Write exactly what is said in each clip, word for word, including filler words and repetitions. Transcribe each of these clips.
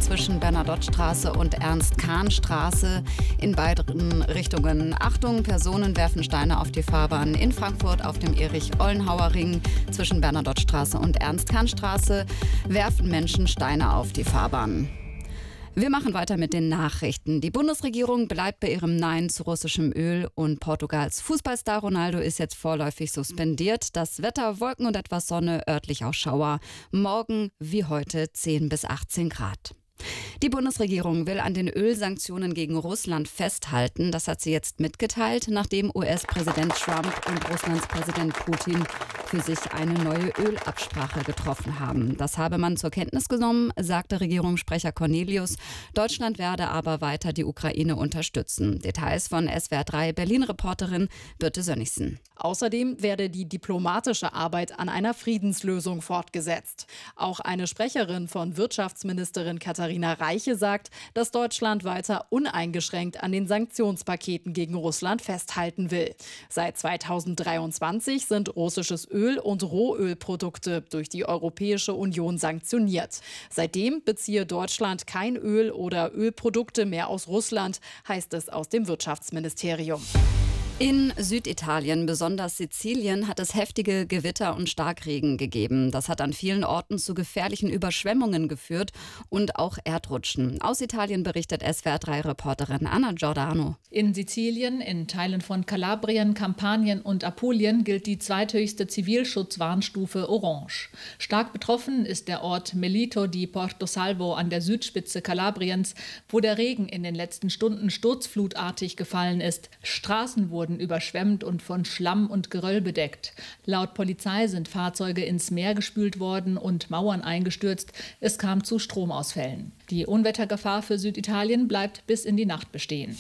Ring zwischen Bernadotte-Straße und Ernst-Kahn-Straße. In beiden Richtungen Achtung, Personen werfen Steine auf die Fahrbahn. In Frankfurt auf dem Erich-Ollenhauer-Ring zwischen Bernadotte-Straße und Ernst-Kahn-Straße werfen Menschen Steine auf die Fahrbahn. Wir machen weiter mit den Nachrichten. Die Bundesregierung bleibt bei ihrem Nein zu russischem Öl und Portugals Fußballstar Ronaldo ist jetzt vorläufig suspendiert. Das Wetter, Wolken und etwas Sonne, örtlich auch Schauer. Morgen wie heute zehn bis achtzehn Grad. Die Bundesregierung will an den Ölsanktionen gegen Russland festhalten. Das hat sie jetzt mitgeteilt, nachdem U S-Präsident Trump und Russlands Präsident Putin für sich eine neue Ölabsprache getroffen haben. Das habe man zur Kenntnis genommen, sagte Regierungssprecher Cornelius. Deutschland werde aber weiter die Ukraine unterstützen. Details von S W R drei Berlin-Reporterin Birte Sönnigsen. Außerdem werde die diplomatische Arbeit an einer Friedenslösung fortgesetzt. Auch eine Sprecherin von Wirtschaftsministerin Katharina Reiche sagt, dass Deutschland weiter uneingeschränkt an den Sanktionspaketen gegen Russland festhalten will. Seit zweitausenddreiundzwanzig sind russisches Öl und Rohölprodukte durch die Europäische Union sanktioniert. Seitdem beziehe Deutschland kein Öl oder Ölprodukte mehr aus Russland, heißt es aus dem Wirtschaftsministerium. In Süditalien, besonders Sizilien, hat es heftige Gewitter und Starkregen gegeben. Das hat an vielen Orten zu gefährlichen Überschwemmungen geführt und auch Erdrutschen. Aus Italien berichtet S W R drei Reporterin Anna Giordano. In Sizilien, in Teilen von Kalabrien, Kampanien und Apulien gilt die zweithöchste Zivilschutzwarnstufe Orange. Stark betroffen ist der Ort Melito di Porto Salvo an der Südspitze Kalabriens, wo der Regen in den letzten Stunden sturzflutartig gefallen ist. Straßen wurden überschwemmt und von Schlamm und Geröll bedeckt. Laut Polizei sind Fahrzeuge ins Meer gespült worden und Mauern eingestürzt. Es kam zu Stromausfällen. Die Unwettergefahr für Süditalien bleibt bis in die Nacht bestehen.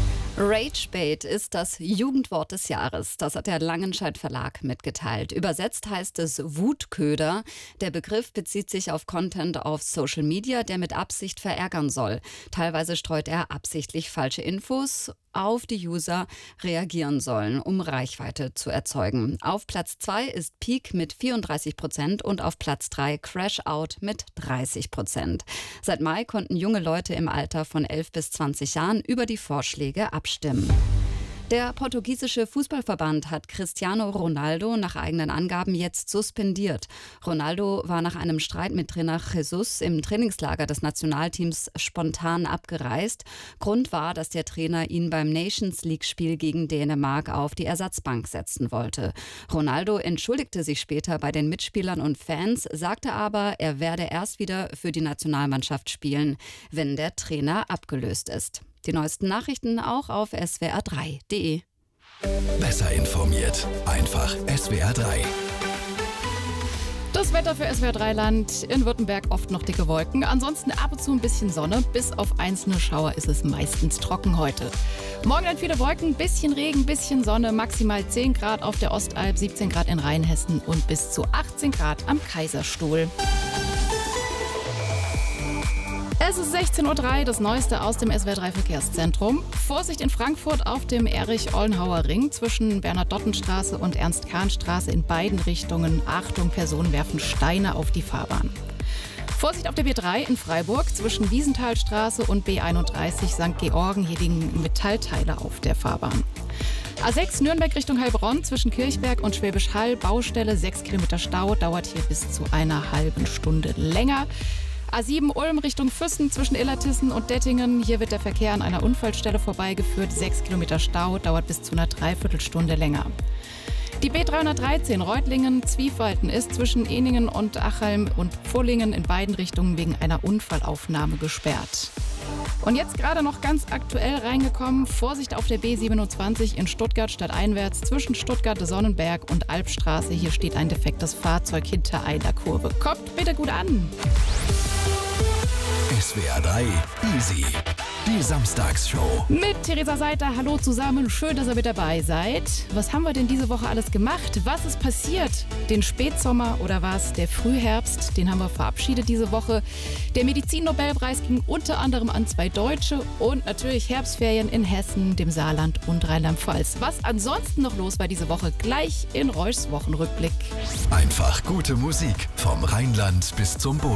Ragebait ist das Jugendwort des Jahres. Das hat der Langenscheidt Verlag mitgeteilt. Übersetzt heißt es Wutköder. Der Begriff bezieht sich auf Content auf Social Media, der mit Absicht verärgern soll. Teilweise streut er absichtlich falsche Infos, auf die User reagieren sollen, um Reichweite zu erzeugen. Auf Platz zwei ist Peak mit vierunddreißig Prozent und auf Platz drei Crash Out mit dreißig Prozent. Seit Mai konnten junge Leute im Alter von elf bis zwanzig Jahren über die Vorschläge abstimmen. Der portugiesische Fußballverband hat Cristiano Ronaldo nach eigenen Angaben jetzt suspendiert. Ronaldo war nach einem Streit mit Trainer Jesus im Trainingslager des Nationalteams spontan abgereist. Grund war, dass der Trainer ihn beim Nations-League-Spiel gegen Dänemark auf die Ersatzbank setzen wollte. Ronaldo entschuldigte sich später bei den Mitspielern und Fans, sagte aber, er werde erst wieder für die Nationalmannschaft spielen, wenn der Trainer abgelöst ist. Die neuesten Nachrichten auch auf S W R drei punkt de. Besser informiert, einfach S W R drei. Das Wetter für S W R drei Land, in Württemberg oft noch dicke Wolken. Ansonsten ab und zu ein bisschen Sonne. Bis auf einzelne Schauer ist es meistens trocken heute. Morgen dann viele Wolken, bisschen Regen, bisschen Sonne. Maximal zehn Grad auf der Ostalb, siebzehn Grad in Rheinhessen und bis zu achtzehn Grad am Kaiserstuhl. Es ist sechzehn Uhr drei, das Neueste aus dem S W R drei Verkehrszentrum. Vorsicht in Frankfurt auf dem Erich-Ollenhauer Ring zwischen Bernadottenstraße und Ernst-Kahn-Straße in beiden Richtungen. Achtung, Personen werfen Steine auf die Fahrbahn. Vorsicht auf der B drei in Freiburg zwischen Wiesenthalstraße und B einunddreißig Sankt Georgen. Hier liegen Metallteile auf der Fahrbahn. A sechs Nürnberg Richtung Heilbronn zwischen Kirchberg und Schwäbisch Hall. Baustelle, sechs Kilometer Stau, dauert hier bis zu einer halben Stunde länger. A sieben Ulm Richtung Füssen zwischen Illertissen und Dettingen. Hier wird der Verkehr an einer Unfallstelle vorbeigeführt. Sechs Kilometer Stau, dauert bis zu einer Dreiviertelstunde länger. Die B dreihundertdreizehn Reutlingen-Zwiefalten ist zwischen Eningen und Achalm und Pfullingen in beiden Richtungen wegen einer Unfallaufnahme gesperrt. Und jetzt gerade noch ganz aktuell reingekommen, Vorsicht auf der B siebenundzwanzig in Stuttgart stadteinwärts zwischen Stuttgart-Sonnenberg und Albstraße. Hier steht ein defektes Fahrzeug hinter einer Kurve. Kommt bitte gut an! S W R drei Easy. Die Samstagsshow. Mit Theresa Seiter. Hallo zusammen. Schön, dass ihr mit dabei seid. Was haben wir denn diese Woche alles gemacht? Was ist passiert? Den Spätsommer oder was? Der Frühherbst, den haben wir verabschiedet diese Woche. Der Medizin-Nobelpreis ging unter anderem an zwei Deutsche und natürlich Herbstferien in Hessen, dem Saarland und Rheinland-Pfalz. Was ansonsten noch los war diese Woche, gleich in Reuschs Wochenrückblick. Einfach gute Musik vom Rheinland bis zum Boden.